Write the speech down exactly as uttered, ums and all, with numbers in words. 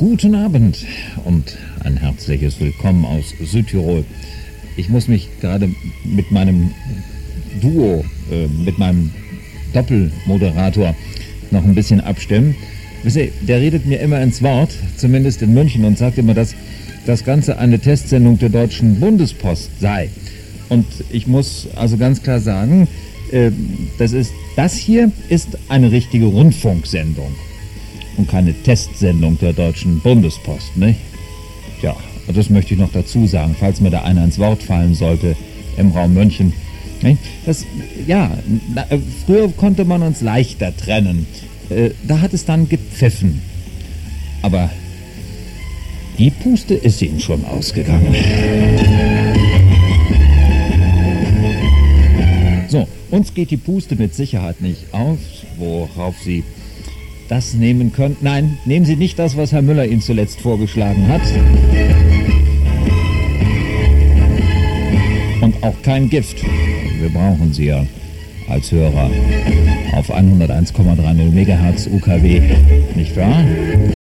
Guten Abend und ein herzliches Willkommen aus Südtirol. Ich muss mich gerade mit meinem Duo, äh, mit meinem Doppelmoderator noch ein bisschen abstimmen. Wisst ihr, der redet mir immer ins Wort, zumindest in München, und sagt immer, dass das Ganze eine Testsendung der Deutschen Bundespost sei. Und ich muss also ganz klar sagen, äh, das ist, das hier ist eine richtige Rundfunksendung und keine Testsendung der Deutschen Bundespost, ne? Ja, das möchte ich noch dazu sagen, falls mir da einer ins Wort fallen sollte im Raum München. Ne? Das, ja, na, früher konnte man uns leichter trennen. Äh, da hat es dann gepfiffen. Aber die Puste ist ihnen schon ausgegangen. So, uns geht die Puste mit Sicherheit nicht aus, worauf Sie das nehmen können. Nein, nehmen Sie nicht das, was Herr Müller Ihnen zuletzt vorgeschlagen hat. Und auch kein Gift. Wir brauchen Sie ja als Hörer auf hunderteins Komma drei null Megahertz U K W, nicht wahr?